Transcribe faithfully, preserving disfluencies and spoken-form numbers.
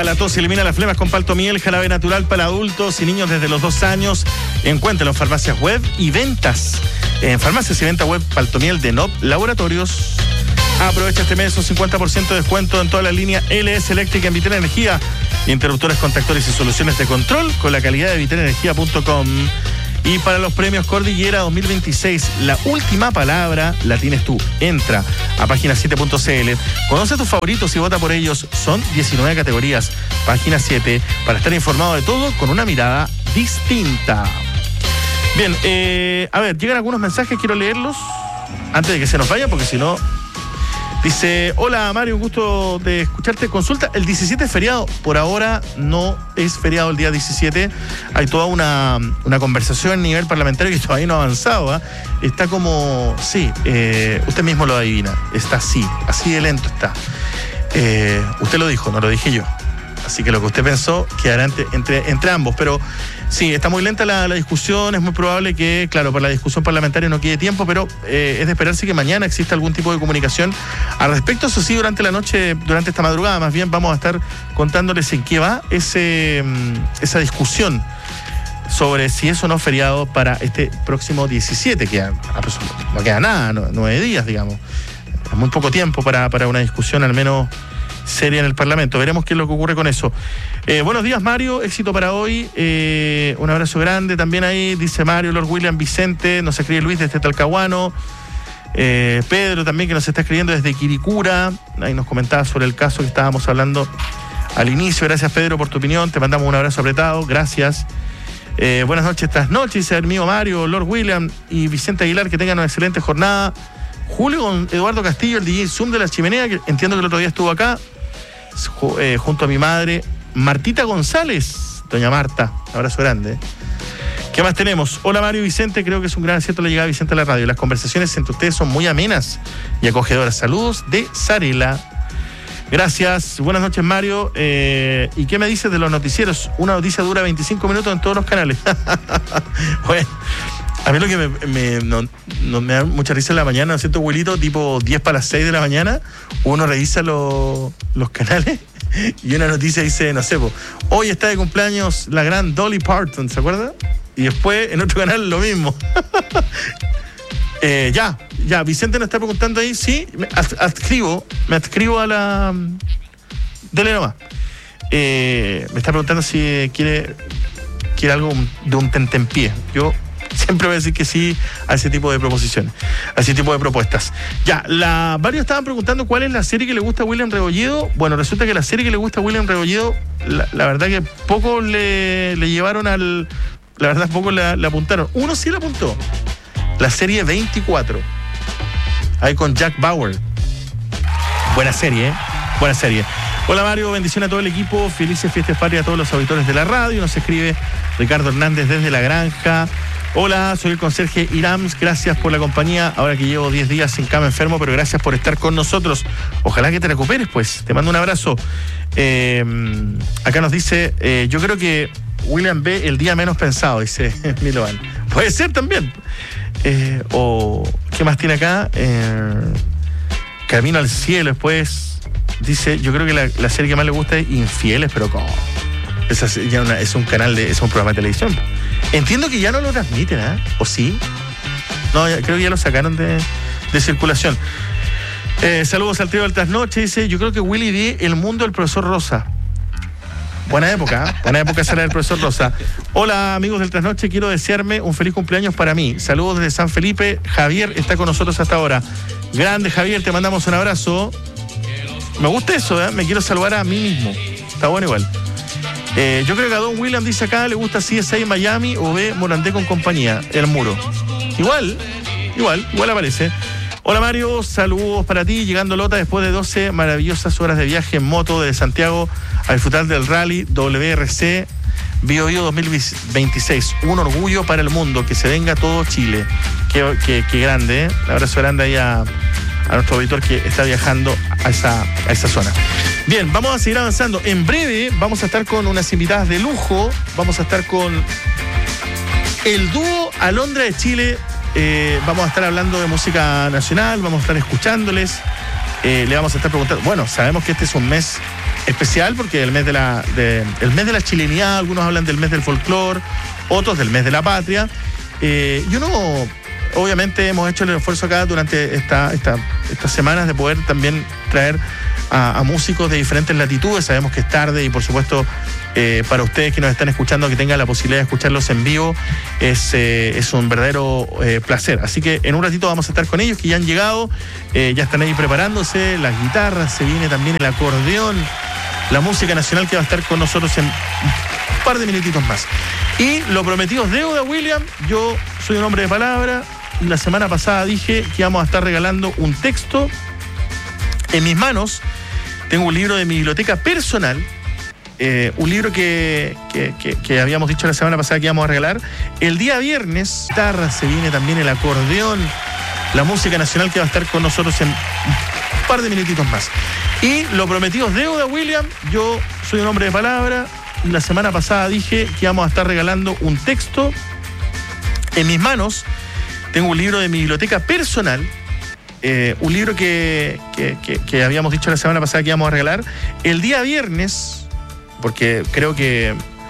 la tos, elimina las flemas con Paltomiel, jarabe natural para adultos y niños desde los dos años. Encuéntralo en farmacias web y ventas. En farmacias y ventas web Paltomiel de N O P Laboratorios. Aprovecha este mes un cincuenta por ciento de descuento en toda la línea L S Eléctrica en Vitel Energía. Interruptores, contactores y soluciones de control con la calidad de vitel energía punto com. Y para los premios Cordillera dos mil veintiséis, la última palabra la tienes tú. Entra a página siete punto c l, conoce a tus favoritos y vota por ellos. Son diecinueve categorías. Página siete, para estar informado de todo con una mirada distinta. Bien, eh, a ver, llegan algunos mensajes, quiero leerlos antes de que se nos vaya, porque si no... Dice, hola Mario, un gusto de escucharte. Consulta, el diecisiete es feriado. Por ahora no es feriado el día diecisiete. Hay toda una, una conversación a nivel parlamentario que todavía no ha avanzado, ¿eh? Está como, sí, eh, usted mismo lo adivina. Está así, así de lento está. Eh, usted lo dijo, no lo dije yo. Así que lo que usted pensó quedará entre, entre, entre ambos. Pero sí, está muy lenta la, la discusión. Es muy probable que, claro, para la discusión parlamentaria no quede tiempo, pero eh, es de esperarse que mañana exista algún tipo de comunicación al respecto. Eso sí, durante la noche, durante esta madrugada, más bien vamos a estar contándoles en qué va ese, esa discusión sobre si es o no feriado para este próximo diecisiete, que no queda nada, no, nueve días, digamos. Es muy poco tiempo para, para una discusión al menos seria en el Parlamento. Veremos qué es lo que ocurre con eso. Eh, buenos días, Mario. Éxito para hoy. Eh, un abrazo grande también ahí. Dice Mario, Lord William, Vicente. Nos escribe Luis desde Talcahuano. Eh, Pedro también, que nos está escribiendo desde Quiricura. Ahí nos comentaba sobre el caso que estábamos hablando al inicio. Gracias, Pedro, por tu opinión. Te mandamos un abrazo apretado. Gracias. Eh, buenas noches, tras noches, dice el mío Mario, Lord William y Vicente Aguilar. Que tengan una excelente jornada. Julio con Eduardo Castillo, el D J Zoom de La Chimenea, que entiendo que el otro día estuvo acá. Eh, junto a mi madre Martita González, doña Marta, un abrazo grande. ¿Qué más tenemos? Hola Mario y Vicente, creo que es un gran acierto la llegada de Vicente a la radio. Las conversaciones entre ustedes son muy amenas y acogedoras. Saludos de Sarela. Gracias, buenas noches Mario. Eh, ¿Y qué me dices de los noticieros? Una noticia dura veinticinco minutos en todos los canales. Bueno, a mí lo que me, me, no, no, me da mucha risa en la mañana, ¿no es cierto, abuelito? Tipo diez para las seis de la mañana, uno revisa lo, los canales y una noticia dice, no sé, po, hoy está de cumpleaños la gran Dolly Parton, ¿se acuerda? Y después en otro canal lo mismo. eh, ya, ya, Vicente nos está preguntando ahí, sí, me adscribo, me adscribo a la... Dele nomás. Eh, me está preguntando si quiere, quiere algo de un tentempié. Yo... siempre voy a decir que sí a ese tipo de proposiciones, a ese tipo de propuestas. Ya, la, varios estaban preguntando cuál es la serie que le gusta a William Rebolledo. Bueno, resulta que la serie que le gusta a William Rebolledo, la, la verdad que poco le, le llevaron al... La verdad, poco le, le apuntaron. Uno sí le apuntó. La serie veinticuatro. Ahí con Jack Bauer. Buena serie, ¿eh? Buena serie. Hola Mario, bendición a todo el equipo. Felices fiestas patrias a todos los auditores de la radio. Nos escribe Ricardo Hernández desde La Granja. Hola, soy el conserje Irams, gracias por la compañía, ahora que llevo diez días sin cama enfermo, pero gracias por estar con nosotros. Ojalá que te recuperes, pues, te mando un abrazo. Eh, acá nos dice, eh, yo creo que William ve el día menos pensado, dice Milovan. Puede ser también. Eh, o, ¿qué más tiene acá? Eh, Camino al cielo, después, dice, yo creo que la, la serie que más le gusta es Infieles, pero ¿cómo? Esa es, ya una, es un canal, de, es un programa de televisión. Entiendo que ya no lo transmiten, ¿eh? ¿O sí? No, ya, creo que ya lo sacaron de, de circulación. Eh, saludos al trío del trasnoche. Dice, yo creo que Willy vi El mundo del profesor Rosa. Buena época, ¿eh? Buena época esa era del profesor Rosa. Hola, amigos del trasnoche. Quiero desearme un feliz cumpleaños para mí. Saludos desde San Felipe. Javier está con nosotros hasta ahora. Grande, Javier, te mandamos un abrazo. Me gusta eso, ¿eh? Me quiero saludar a mí mismo. Está bueno igual. Eh, yo creo que a Don William, dice acá, le gusta C S I Miami o ve Morandé con compañía, El Muro. Igual, igual, igual aparece. Hola Mario, saludos para ti, llegando Lota después de doce maravillosas horas de viaje en moto desde Santiago a disfrutar del rally W R C Bio Bio dos mil veintiséis. Un orgullo para el mundo, que se venga todo Chile. Qué, qué, qué grande, ¿eh? Un abrazo grande ahí a, a nuestro auditor que está viajando a esa, a esa zona. Bien, vamos a seguir avanzando. En breve vamos a estar con unas invitadas de lujo. Vamos a estar con el dúo Alondra de Chile. Eh, vamos a estar hablando de música nacional, vamos a estar escuchándoles. Eh, le vamos a estar preguntando. Bueno, sabemos que este es un mes especial porque el mes de la de, el mes de la chilenidad, algunos hablan del mes del folclore, otros del mes de la patria. Eh, y uno, obviamente, hemos hecho el esfuerzo acá durante esta, esta, estas semanas de poder también traer a, a músicos de diferentes latitudes. Sabemos que es tarde y, por supuesto, eh, para ustedes que nos están escuchando, que tengan la posibilidad de escucharlos en vivo, es, eh, es un verdadero eh, placer. Así que en un ratito vamos a estar con ellos, que ya han llegado, eh, ya están ahí preparándose, las guitarras, se viene también el acordeón, la música nacional que va a estar con nosotros en un par de minutitos más. Y lo prometido es deuda, William. Yo soy un hombre de palabra. La semana pasada dije que íbamos a estar regalando un texto. En mis manos tengo un libro de mi biblioteca personal, eh, un libro que, que, que, que habíamos dicho la semana pasada que íbamos a regalar. El día viernes, guitarra, se viene también el acordeón, la música nacional que va a estar con nosotros en un par de minutitos más. Y lo prometido es deuda, William. Yo soy un hombre de palabra. La semana pasada dije que íbamos a estar regalando un texto. En mis manos tengo un libro de mi biblioteca personal, eh, un libro que, que, que, que habíamos dicho la semana pasada que íbamos a regalar. El día viernes, porque creo que